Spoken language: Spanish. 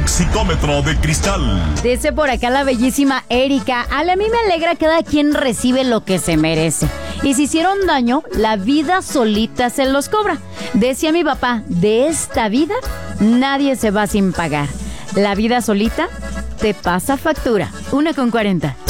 Lexicómetro de cristal. Dice por acá la bellísima Erika: a mí me alegra, cada quien recibe lo que se merece. Y si hicieron daño, la vida solita se los cobra. Decía mi papá, de esta vida nadie se va sin pagar. La vida solita te pasa factura. 1:40.